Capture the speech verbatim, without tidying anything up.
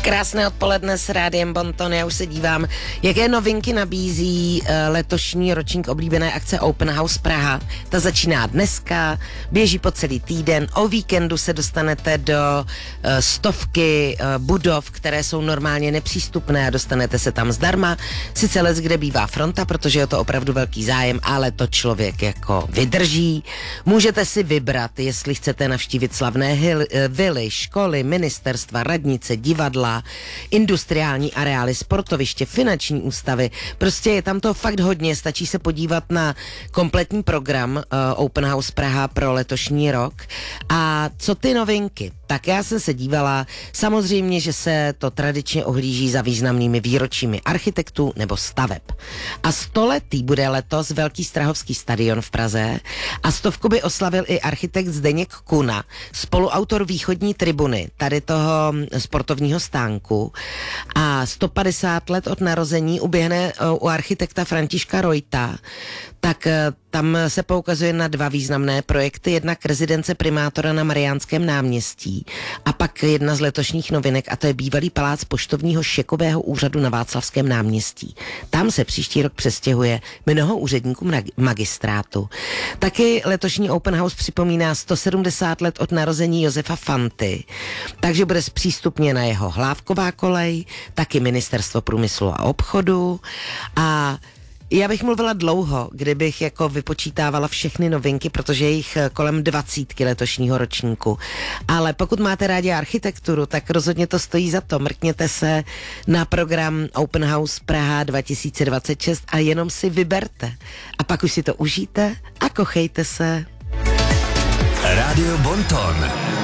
Krásné odpoledne s Rádiem Bonton. Já už se dívám, jaké novinky nabízí uh, letošní ročník oblíbené akce Open House Praha. Ta začíná dneska, běží po celý týden. O víkendu se dostanete do uh, stovky uh, budov, které jsou normálně nepřístupné a dostanete se tam zdarma. Sice les, kde bývá fronta, protože je to opravdu velký zájem, ale to člověk jako vydrží. Můžete si vybrat, jestli chcete navštívit slavné hil, uh, vily, školy, ministerstva, radnice, divadla, industriální areály, sportoviště, finanční ústavy. Prostě je tam to fakt hodně, stačí se podívat na kompletní program uh, Open House Praha pro letošní rok. A co ty novinky? Tak já jsem se dívala, samozřejmě, že se to tradičně ohlíží za významnými výročími architektů nebo staveb. A stoletý bude letos Velký Strahovský stadion v Praze a stovku by oslavil i architekt Zdeněk Kuna, spoluautor východní tribuny, tady toho sportovního stánku. A sto padesát let od narození uběhne u architekta Františka Rojta, tak tam se poukazuje na dva významné projekty, jednak rezidence primátora na Mariánském náměstí a pak jedna z letošních novinek, a to je bývalý palác poštovního šekového úřadu na Václavském náměstí. Tam se příští rok přestěhuje mnoho úředníků magistrátu. Taky letošní Open House připomíná sto sedmdesát let od narození Josefa Fanty, takže bude zpřístupněna jeho Hlávková kolej, taky Ministerstvo průmyslu a obchodu. A já bych mluvila dlouho, kdybych jako vypočítávala všechny novinky, protože je jich kolem dvacítky letošního ročníku. Ale pokud máte rádi architekturu, tak rozhodně to stojí za to. Mrkněte se na program Open House Praha dva tisíce dvacet šest a jenom si vyberte. A pak už si to užijte a kochejte se. Rádio Bonton.